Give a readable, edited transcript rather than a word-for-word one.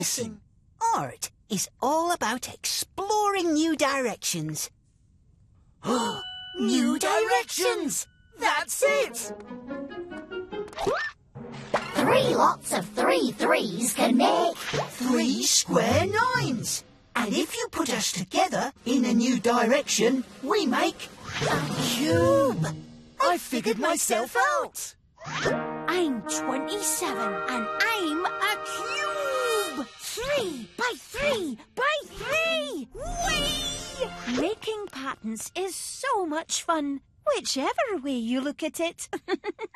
Listen, art is all about exploring new directions. New directions! That's it! 3 lots of 3 threes can make 3 square 9s. And if you put us together in a new direction, we make a cube. I figured myself out! I'm 27 and I'm a cube! 3 by 3 by 3! Whee! Making patterns is so much fun, whichever way you look at it.